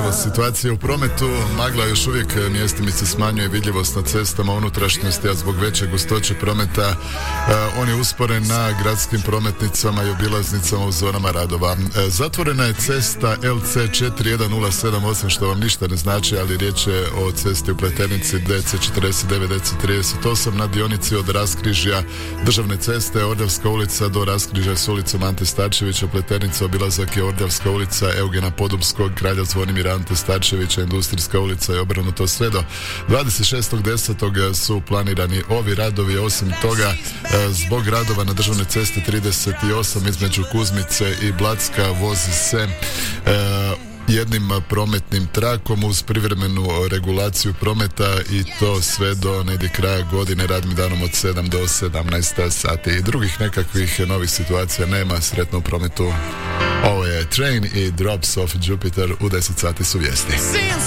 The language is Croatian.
Evo, situacija u prometu, magla još uvijek mjestimice smanjuje vidljivost na cestama unutrašnjosti, a zbog veće gustoće prometa on je usporen na gradskim prometnicama i obilaznicama u zonama radova. Zatvorena je cesta LC 41078, što vam ništa ne znači, ali riječ je o cesti u Pleternici DC49, DC38 na dionici od raskrižja državne ceste Ordavska ulica do raskrižja s ulicom Ante Starčevića, Pleternica, obilazak je Ordavska ulica Eugena Podobskog, Kralja Zvonimira Ante Starčevića, Industrijska ulica i obrnuto. Sve do 26.10. su planirani ovi radovi. Osim toga, zbog radova na državnoj cesti 38 između Kuzmice i Blacka vozi se jednim prometnim trakom uz privremenu regulaciju prometa i to sve do negdje kraja godine radnim danom od 7 do 17 sati. I drugih nekakvih novih situacija nema. Sretno u prometu. Ovo je Train i Drops of Jupiter. U 10 sati su vijesti.